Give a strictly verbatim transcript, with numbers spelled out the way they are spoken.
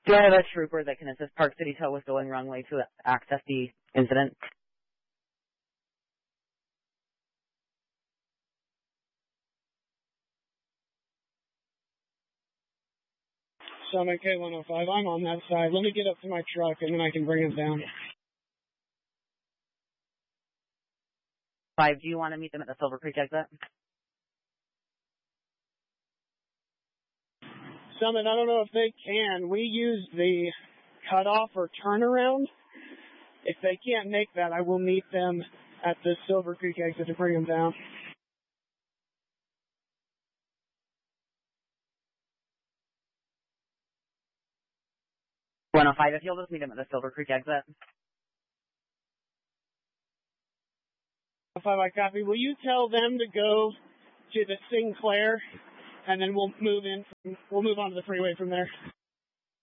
Do I have a trooper that can assist Park City Tow with going wrong way to access the incident? Summit K one oh five, I'm on that side. Let me get up to my truck and then I can bring it down. Five, do you want to meet them at the Silver Creek exit? Summit, I don't know if they can. We use the cutoff or turnaround. If they can't make that, I will meet them at the Silver Creek exit to bring them down. one oh five, if you'll just meet them at the Silver Creek exit. If I copy, will you tell them to go to the Sinclair, and then we'll move in. From, we'll move on to the freeway from there.